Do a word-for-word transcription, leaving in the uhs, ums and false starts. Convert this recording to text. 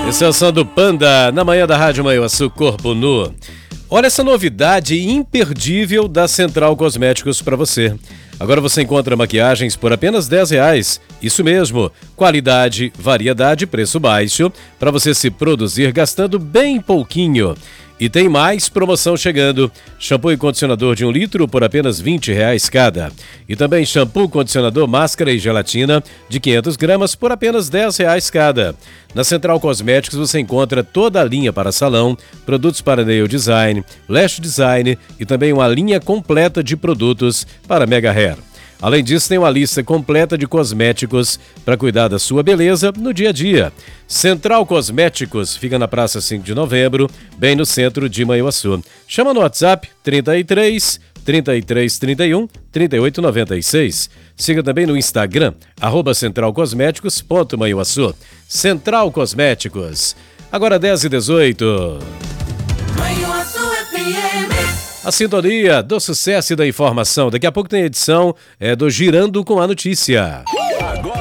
Esse é o som do Panda, na manhã da Rádio Manhuaçu, Corpo Nu. Olha essa novidade imperdível da Central Cosméticos para você. Agora você encontra maquiagens por apenas dez reais. Isso mesmo, qualidade, variedade, preço baixo, para você se produzir gastando bem pouquinho. E tem mais promoção chegando. Shampoo e condicionador de um litro por apenas vinte reais cada. E também shampoo, condicionador, máscara e gelatina de quinhentas gramas por apenas dez reais cada. Na Central Cosméticos você encontra toda a linha para salão, produtos para nail design, lash design e também uma linha completa de produtos para mega hair. Além disso, tem uma lista completa de cosméticos para cuidar da sua beleza no dia a dia. Central Cosméticos fica na Praça cinco de Novembro, bem no centro de Manhuaçu. Chama no WhatsApp trinta e três, trinta e três, trinta e um, trinta e oito, noventa e seis. Siga também no Instagram, arroba centralcosméticos ponto manhuaçu. Central Cosméticos. Agora dez e dezoito. Manhuaçu F M. A sintonia do sucesso e da informação. Daqui a pouco tem edição é, do Girando com a Notícia.